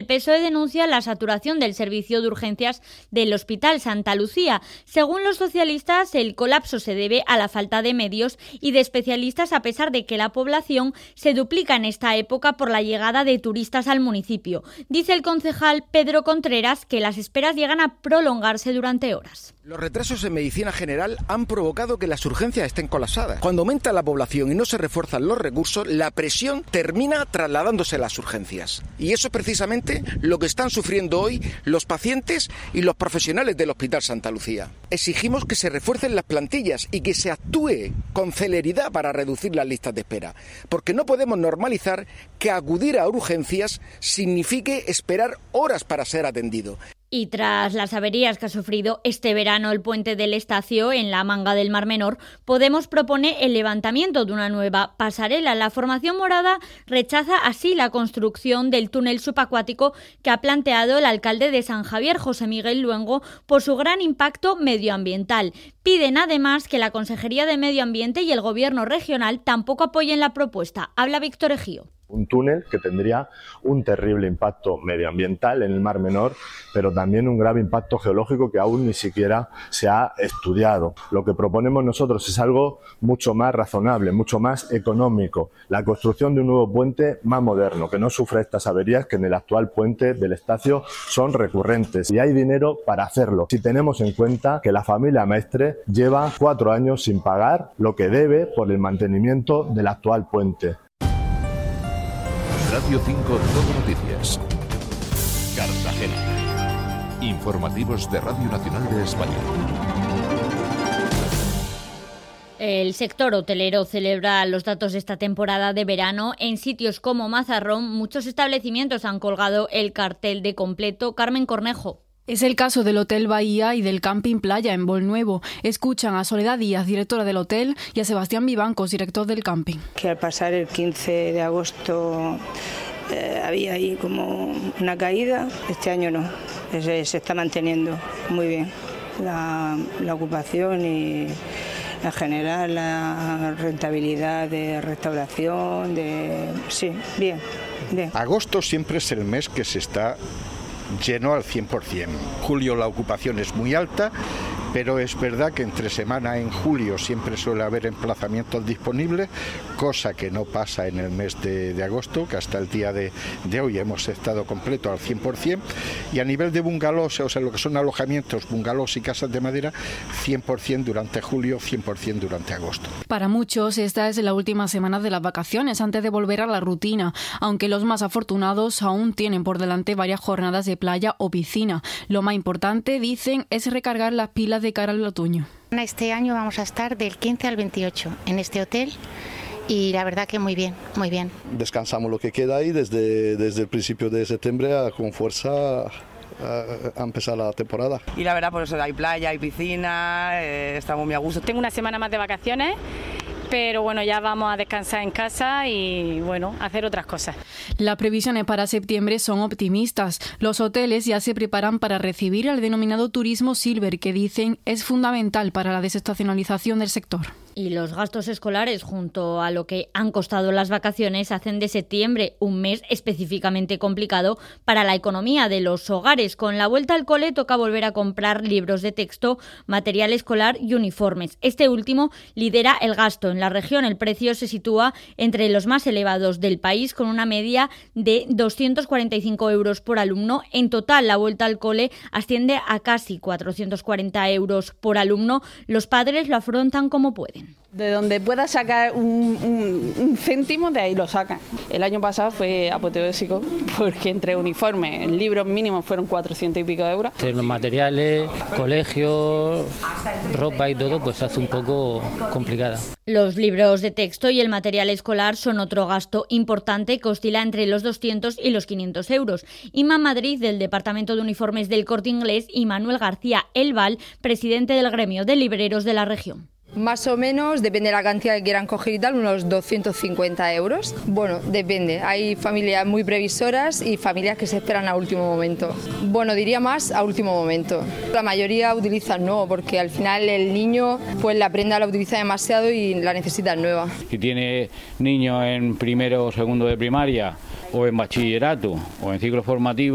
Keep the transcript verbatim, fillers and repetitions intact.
P S O E denuncia la saturación del servicio de urgencias del Hospital Santa Lucía. Según los socialistas, el colapso se debe a la falta de medios y de especialistas, a pesar de que la población se duplica en esta época por la llegada de turistas al municipio. Dice el concejal Pedro Contreras que las esperas llegan a prolongarse durante horas. Los retrasos en medicina general han provocado que las urgencias estén colapsadas. Cuando aumenta la población y no se refuerzan los recursos, la presión termina trasladándose a las urgencias. Y eso es precisamente lo que están sufriendo hoy los pacientes y los profesionales del Hospital Santa Lucía. Exigimos que se refuercen las plantillas y que se actúe con celeridad para reducir las listas de espera, porque no podemos normalizar que acudir a urgencias signifique esperar horas para ser atendido. Y tras las averías que ha sufrido este verano el puente del Estacio en la Manga del Mar Menor, Podemos propone el levantamiento de una nueva pasarela. La formación morada rechaza así la construcción del túnel subacuático que ha planteado el alcalde de San Javier, José Miguel Luengo, por su gran impacto medioambiental. Piden además que la Consejería de Medio Ambiente y el Gobierno regional tampoco apoyen la propuesta. Habla Víctor Ejío. Un túnel que tendría un terrible impacto medioambiental en el Mar Menor, pero también un grave impacto geológico que aún ni siquiera se ha estudiado. Lo que proponemos nosotros es algo mucho más razonable, mucho más económico. La construcción de un nuevo puente más moderno, que no sufra estas averías que en el actual puente del Estacio son recurrentes. Y hay dinero para hacerlo, si tenemos en cuenta que la familia Mestre lleva cuatro años sin pagar lo que debe por el mantenimiento del actual puente. Radio cinco Todo Noticias. Cartagena. Informativos de Radio Nacional de España. El sector hotelero celebra los datos de esta temporada de verano. En sitios como Mazarrón, muchos establecimientos han colgado el cartel de completo. Carmen Cornejo. Es el caso del Hotel Bahía y del Camping Playa en Bolnuevo. Escuchan a Soledad Díaz, directora del hotel, y a Sebastián Vivancos, director del camping. Que al pasar el quince de agosto eh, había ahí como una caída, este año no, se, se está manteniendo muy bien la, la ocupación y en general la rentabilidad de restauración, de sí, bien, bien. Agosto siempre es el mes que se está lleno al cien por ciento. Julio la ocupación es muy alta, pero es verdad que entre semana en julio siempre suele haber emplazamientos disponibles, cosa que no pasa en el mes de, de agosto, que hasta el día de, de hoy hemos estado completo al cien por ciento, y a nivel de bungalows, o sea, lo que son alojamientos, bungalows y casas de madera, cien por ciento durante julio, cien por ciento durante agosto. Para muchos, esta es la última semana de las vacaciones antes de volver a la rutina, aunque los más afortunados aún tienen por delante varias jornadas de playa o piscina. Lo más importante, dicen, es recargar las pilas de cara al otoño. Este año vamos a estar del quince al veintiocho en este hotel y la verdad que muy bien, muy bien. Descansamos lo que queda ahí desde, desde el principio de septiembre a, con fuerza a, a empezar la temporada. Y la verdad, por eso hay playa, hay piscina, eh, estamos muy a gusto. Tengo una semana más de vacaciones, pero bueno, ya vamos a descansar en casa y bueno, hacer otras cosas. Las previsiones para septiembre son optimistas. Los hoteles ya se preparan para recibir al denominado turismo silver, que dicen es fundamental para la desestacionalización del sector. Y los gastos escolares, junto a lo que han costado las vacaciones, hacen de septiembre un mes específicamente complicado para la economía de los hogares. Con la vuelta al cole toca volver a comprar libros de texto, material escolar y uniformes. Este último lidera el gasto. En la región el precio se sitúa entre los más elevados del país, con una media de doscientos cuarenta y cinco euros por alumno. En total, la vuelta al cole asciende a casi cuatrocientos cuarenta euros por alumno. Los padres lo afrontan como pueden. De donde pueda sacar un, un, un céntimo, de ahí lo sacan. El año pasado fue apoteósico porque entre uniformes, libros mínimos fueron cuatrocientos y pico de euros. Los materiales, colegios, ropa y todo, pues hace un poco complicada. Los libros de texto y el material escolar son otro gasto importante que oscila entre los doscientos y los quinientos euros. Inma Madrid, del Departamento de Uniformes del Corte Inglés, y Manuel García Elval, presidente del gremio de libreros de la región. Más o menos, depende de la cantidad que quieran coger y tal, unos doscientos cincuenta euros. Bueno, depende. Hay familias muy previsoras y familias que se esperan a último momento. Bueno, diría más a último momento. La mayoría utilizan nuevo porque al final el niño, pues la prenda la utiliza demasiado y la necesita nueva. Si tiene niños en primero o segundo de primaria o en bachillerato o en ciclo formativo,